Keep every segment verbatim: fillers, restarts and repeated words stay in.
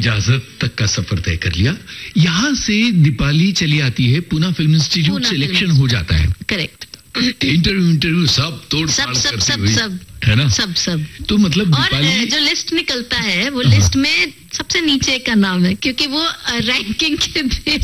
इजाजत तक का सफर तय कर लिया। यहाँ से दीपाली चली आती है, पूना फिल्म इंस्टीट्यूट सिलेक्शन हो जाता है। करेक्ट। इंटरव्यू इंटरव्यू सब तोड़ सब सब करती सब हुई, सब है ना? सब सब तो मतलब और दीपाली जो लिस्ट निकलता है वो लिस्ट में सबसे नीचे का नाम है, क्योंकि वो रैंकिंग के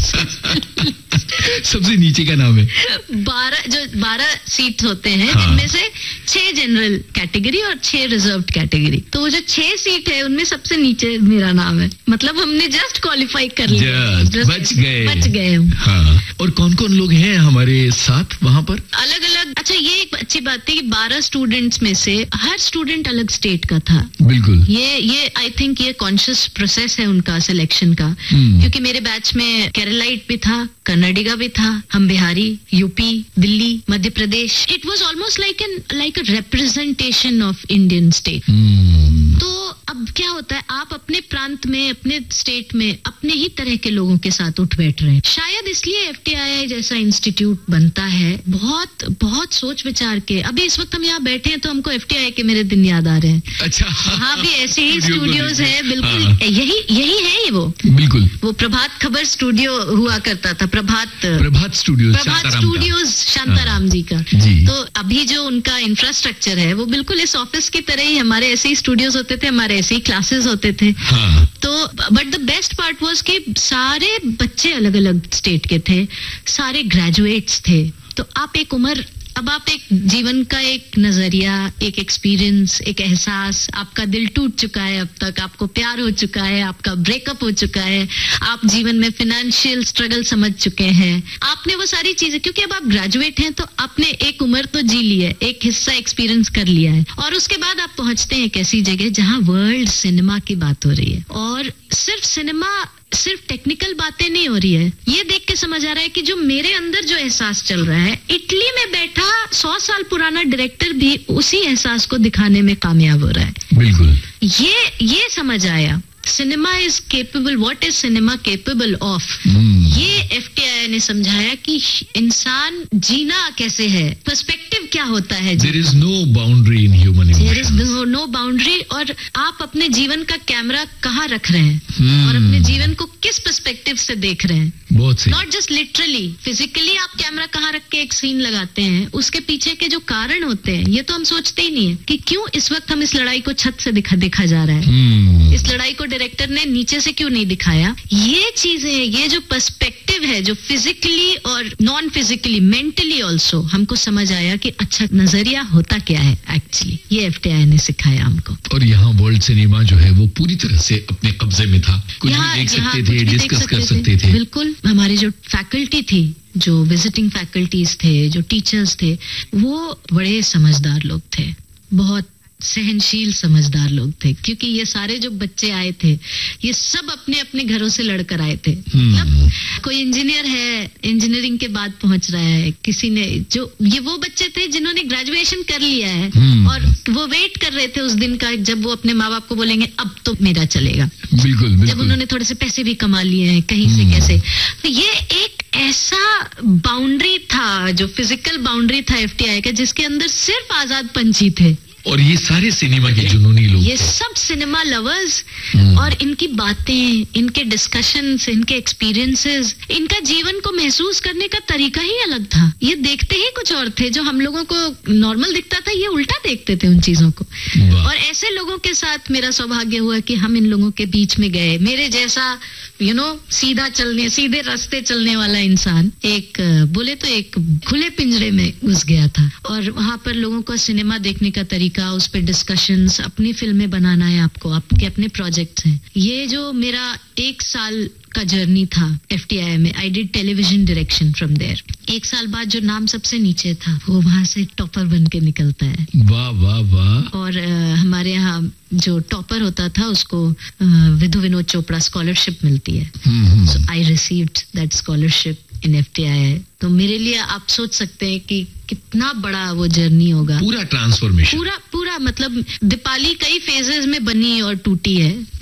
सबसे नीचे का नाम है। बारह जो बारह सीट होते हैं, हाँ। जिनमें से छह जनरल कैटेगरी और छह रिजर्व कैटेगरी। तो वो जो छह सीट है उनमें सबसे नीचे मेरा नाम है। मतलब हमने जस्ट क्वालिफाई कर लिया, Just, बच गए बच गए हम। हाँ। और कौन कौन लोग हैं हमारे साथ वहाँ पर? अलग अलग। अच्छा, ये एक अच्छी बात थी कि बारह स्टूडेंट्स में से हर स्टूडेंट अलग स्टेट का था। बिल्कुल। ये ये आई थिंक ये कॉन्शियस प्रोसेस है उनका सिलेक्शन का, Hmm. क्योंकि मेरे बैच में केरलाइट भी था, कर्नाटका भी था, हम Bihari, UP, Delhi, Madhya Pradesh. It was almost like an like a representation of Indian state. Hmm. तो अब क्या होता है, आप अपने प्रांत में, अपने स्टेट में अपने ही तरह के लोगों के साथ उठ बैठ रहे हैं। शायद इसलिए एफटीआई जैसा इंस्टीट्यूट बनता है, बहुत बहुत सोच विचार के। अभी इस वक्त हम यहाँ बैठे हैं तो हमको एफटीआई के मेरे दिन याद आ रहे हैं। अच्छा। हाँ, भी ऐसे ही स्टूडियो स्टूडियोज है, बिल्कुल। हाँ। यही यही है ये, वो बिल्कुल वो प्रभात खबर स्टूडियो हुआ करता था, प्रभात प्रभात स्टूडियो प्रभात स्टूडियोज शांताराम जी का। जी। तो अभी जो उनका इंफ्रास्ट्रक्चर है वो बिल्कुल इस ऑफिस की तरह ही, हमारे ऐसे ही स्टूडियोज होते थे, हमारे ऐसे ही क्लासेस होते थे। हाँ। तो but the best part was कि सारे बच्चे अलग अलग स्टेट के थे, सारे ग्रेजुएट्स थे। तो आप एक उम्र, अब आप एक जीवन का एक नजरिया, एक एक्सपीरियंस, एक एहसास, आपका दिल टूट चुका है, अब तक आपको प्यार हो चुका है, आपका ब्रेकअप हो चुका है, आप जीवन में फाइनेंशियल स्ट्रगल समझ चुके हैं, आपने वो सारी चीजें, क्योंकि अब आप ग्रेजुएट हैं तो आपने एक उम्र तो जी ली है, एक हिस्सा एक्सपीरियंस कर लिया है, और उसके बाद आप पहुंचते हैं एक ऐसी जगह जहां वर्ल्ड सिनेमा की बात हो रही है। और सिर्फ सिनेमा, सिर्फ टेक्निकल बातें नहीं हो रही है। ये देख के समझ आ रहा है कि जो मेरे अंदर जो एहसास चल रहा है, इटली में बैठा सौ साल पुराना डायरेक्टर भी उसी एहसास को दिखाने में कामयाब हो रहा है। बिल्कुल। ये ये समझ आया, cinema is capable, what is cinema capable of. ये एफटीआई ने समझाया कि इंसान जीना कैसे है, पर्सपेक्टिव क्या होता है। There is no boundary in human emotions. There is no no boundary. और आप अपने जीवन का कैमरा कहाँ रख रहे हैं, hmm. और अपने जीवन को किस पर्सपेक्टिव से देख रहे हैं। बहुत सही। नॉट जस्ट लिटरली, फिजिकली आप कैमरा कहाँ रख के एक सीन लगाते हैं, उसके पीछे के जो कारण होते हैं ये तो हम सोचते ही नहीं है कि क्यों इस वक्त हम इस लड़ाई को छत से दिखा देखा जा रहा है। hmm. इस लड़ाई को डायरेक्टर ने नीचे से क्यों नहीं दिखाया। ये चीजें, ये जो पर्सपेक्टिव है, जो फिजिकली और नॉन फिजिकली, मेंटली ऑल्सो हमको समझ आया कि अच्छा नजरिया होता क्या है एक्चुअली। ये एफटीआई ने सिखाया हमको। और यहाँ वर्ल्ड सिनेमा जो है वो पूरी तरह से अपने कब्जे में था, कुछ भी देख सकते थे, डिस्कस कर सकते थे। बिल्कुल। हमारी जो फैकल्टी थी, जो विजिटिंग फैकल्टीज थे, जो टीचर्स थे, वो बड़े समझदार लोग थे, बहुत सहनशील समझदार लोग थे, क्योंकि ये सारे जो बच्चे आए थे ये सब अपने अपने घरों से लड़कर आए थे। मतलब कोई इंजीनियर है, इंजीनियरिंग के बाद पहुंच रहा है, किसी ने, जो ये वो बच्चे थे जिन्होंने ग्रेजुएशन कर लिया है और वो वेट कर रहे थे उस दिन का जब वो अपने माँ बाप को बोलेंगे अब तो मेरा चलेगा। बिल्कुल, बिल्कुल। जब उन्होंने थोड़े से पैसे भी कमा लिए हैं कहीं से कैसे। तो ये एक ऐसा बाउंड्री था, जो फिजिकल बाउंड्री था एफटीआई का, जिसके अंदर सिर्फ आजाद पंछी थे। और ये सारे सिनेमा के जुनूनी लोग, ये सब सिनेमा लवर्स, और इनकी बातें, इनके डिस्कशंस, इनके एक्सपीरियंसेस, इनका जीवन को महसूस करने का तरीका ही अलग था। ये देखते ही कुछ और थे, जो हम लोगों को नॉर्मल दिखता था ये उल्टा देखते थे उन चीजों को। और ऐसे लोगों के साथ मेरा सौभाग्य हुआ कि हम इन लोगों के बीच में गए। मेरे जैसा यू नो सीधा चलने, सीधे रास्ते चलने वाला इंसान एक बोले तो एक खुले पिंजरे में घुस गया था, और वहां पर लोगों का सिनेमा देखने का तरीका, उस पर डिस्कशंस, अपनी फिल्में बनाना है आपको, आपके अपने प्रोजेक्ट्स हैं। ये जो मेरा एक साल का जर्नी था एफटीआई में, I did television direction from there. एक साल बाद जो नाम सबसे नीचे था वो वहां से टॉपर बन के निकलता है। वाह वाह वाह। और uh, हमारे यहाँ जो टॉपर होता था उसको विधु विनोद चोपड़ा स्कॉलरशिप मिलती है। सो I received that scholarship in FTI. तो मेरे लिए आप सोच सकते हैं कि कितना बड़ा वो जर्नी होगा। पूरा ट्रांसफॉर्मेशन, पूरा पूरा मतलब दीपाली कई फेजेस में बनी और टूटी है,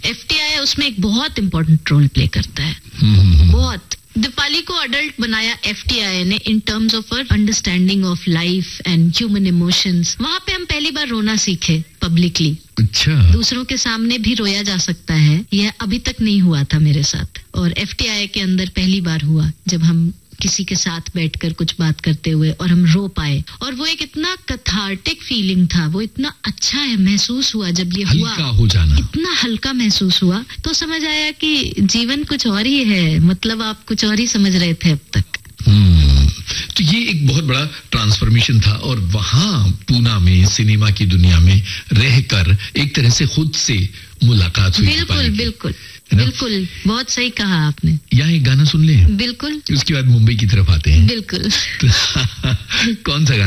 एफटीआई उसमें एक बहुत इंपॉर्टेंट रोल प्ले करता है, हम्म, बहुत। दीपाली को अडल्ट बनाया एफटीआई ने in terms of or understanding of life and human emotions. वहां पे हम पहली बार रोना सीखे पब्लिकली। अच्छा, दूसरों के सामने भी रोया जा सकता है, यह अभी तक नहीं हुआ था मेरे साथ, और एफटीआई के अंदर पहली बार हुआ जब हम किसी के साथ बैठकर कुछ बात करते हुए और हम रो पाए। और वो एक इतना कैथार्टिक फीलिंग था, वो इतना अच्छा है महसूस हुआ जब ये हुआ, हल्का हो जाना, इतना हल्का महसूस हुआ। तो समझ आया कि जीवन कुछ और ही है, मतलब आप कुछ और ही समझ रहे थे अब तक। हम्म, तो ये एक बहुत बड़ा ट्रांसफॉर्मेशन था, और वहां पूना में सिनेमा की दुनिया में रहकर एक तरह से खुद से मुलाकात हुई। बिल्कुल बिल्कुल बिल्कुल, बहुत सही कहा आपने। यहाँ एक गाना सुन ले, बिल्कुल, उसके बाद मुंबई की तरफ आते हैं। बिल्कुल। कौन सा गाना?